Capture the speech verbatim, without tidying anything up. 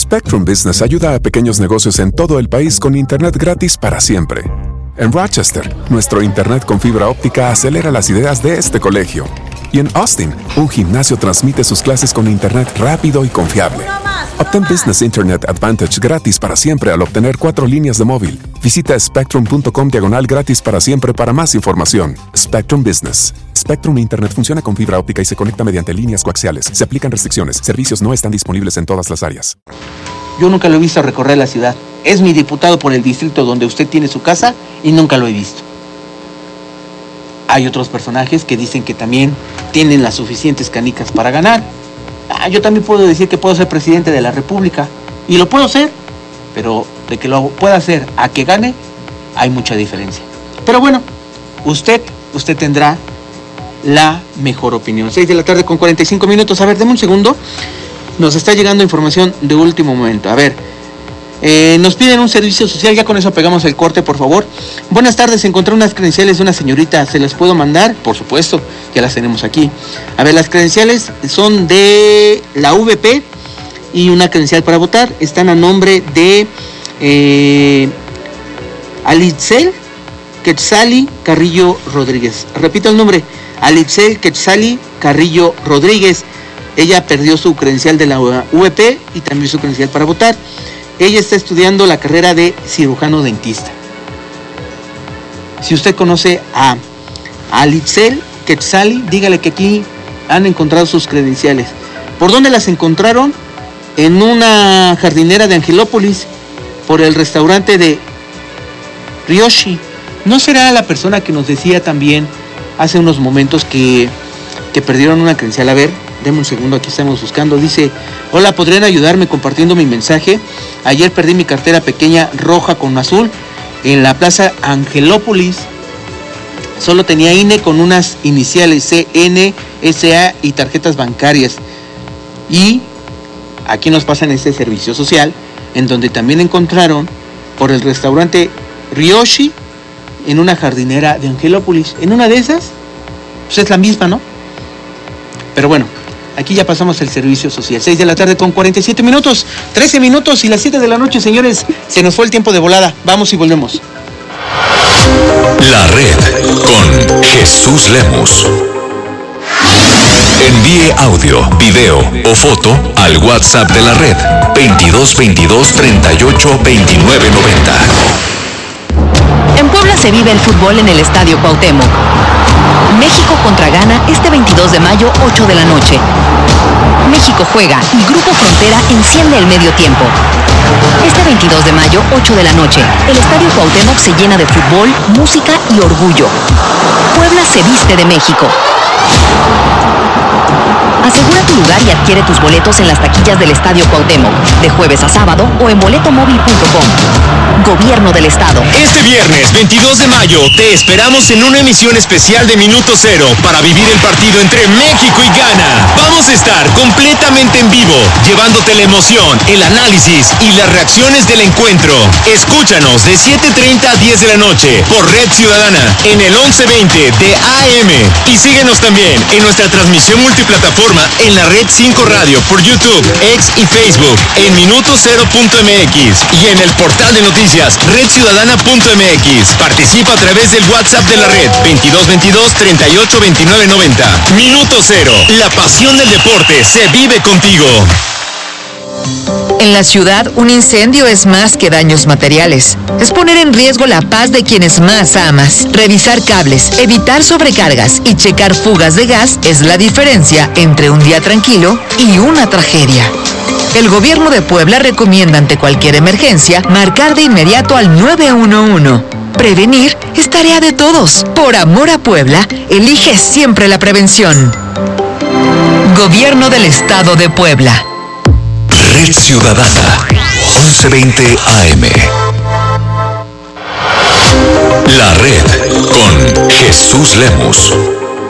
Spectrum Business ayuda a pequeños negocios en todo el país con internet gratis para siempre. En Rochester, nuestro internet con fibra óptica acelera las ideas de este colegio. Y en Austin, un gimnasio transmite sus clases con internet rápido y confiable. Obtén Business Internet Advantage gratis para siempre al obtener cuatro líneas de móvil. Visita spectrum.com diagonal gratis para siempre para más información. Spectrum Business. Spectrum Internet funciona con fibra óptica y se conecta mediante líneas coaxiales. Se aplican restricciones. Servicios no están disponibles en todas las áreas. Yo nunca lo he visto recorrer la ciudad. Es mi diputado por el distrito donde usted tiene su casa y nunca lo he visto. Hay otros personajes que dicen que también tienen las suficientes canicas para ganar. Ah, yo también puedo decir que puedo ser presidente de la República. Y lo puedo ser. Pero de que lo pueda hacer a que gane, hay mucha diferencia. Pero bueno, usted, usted tendrá la mejor opinión. seis de la tarde con cuarenta y cinco minutos. A ver, deme un segundo. Nos está llegando información de último momento. A ver, eh, nos piden un servicio social. Ya con eso pegamos el corte, por favor. Buenas tardes, encontré unas credenciales de una señorita. ¿Se las puedo mandar? Por supuesto, ya las tenemos aquí. A ver, las credenciales son de la V P y una credencial para votar. Están a nombre de eh, Alitzel Quetzali Carrillo Rodríguez. Repito el nombre, Alitzel Quetzali Carrillo Rodríguez. Ella perdió su credencial de la V P y también su credencial para votar. Ella está estudiando la carrera de cirujano dentista. Si usted conoce a Alitzel Quetzali, dígale que aquí han encontrado sus credenciales. ¿Por dónde las encontraron? En una jardinera de Angelópolis, por el restaurante de Ryoshi. ¿No será la persona que nos decía también hace unos momentos que, que perdieron una credencial? A ver, denme un segundo, aquí estamos buscando. Dice, hola, ¿podrían ayudarme compartiendo mi mensaje? Ayer perdí mi cartera pequeña roja con azul en la plaza Angelópolis. Solo tenía I N E con unas iniciales C N, S A y tarjetas bancarias. Y aquí nos pasan este servicio social, en donde también encontraron por el restaurante Ryoshi en una jardinera de Angelópolis. En una de esas, pues es la misma, ¿no? Pero bueno, aquí ya pasamos el servicio social. seis de la tarde con cuarenta y siete minutos, trece minutos y las siete de la noche, señores. Se nos fue el tiempo de volada. Vamos y volvemos. La Red con Jesús Lemus. Envíe audio, video o foto al WhatsApp de la Red veintidós veintidós treinta y ocho veintinueve noventa. En Puebla se vive el fútbol en el Estadio Cuauhtémoc. México contra Ghana este veintidós de mayo, ocho de la noche. México juega y Grupo Frontera enciende el medio tiempo. Este veintidós de mayo, ocho de la noche, el Estadio Cuauhtémoc se llena de fútbol, música y orgullo. Puebla se viste de México. Asegura tu lugar y adquiere tus boletos en las taquillas del Estadio Cuauhtémoc, de jueves a sábado o en boletomóvil punto com. Gobierno del Estado. Este viernes veintidós de mayo te esperamos en una emisión especial de Minuto Cero para vivir el partido entre México y Ghana. Vamos a estar completamente en vivo, llevándote la emoción, el análisis y las reacciones del encuentro. Escúchanos de siete treinta a diez de la noche por Red Ciudadana en el once veinte de A M y síguenos también en nuestra transmisión multiplataforma en la Red cinco Radio por YouTube, X y Facebook, en minuto cero punto m x y en el portal de noticias red ciudadana punto m x. Participa a través del WhatsApp de la Red veintidós veintidós treinta y ocho veintinueve noventa. Minuto Cero, la pasión del deporte se vive contigo. En la ciudad, un incendio es más que daños materiales. Es poner en riesgo la paz de quienes más amas. Revisar cables, evitar sobrecargas y checar fugas de gas es la diferencia entre un día tranquilo y una tragedia. El gobierno de Puebla recomienda ante cualquier emergencia marcar de inmediato al nueve uno uno. Prevenir es tarea de todos. Por amor a Puebla, elige siempre la prevención. Gobierno del Estado de Puebla. Red Ciudadana, once veinte A M. La Red con Jesús Lemus.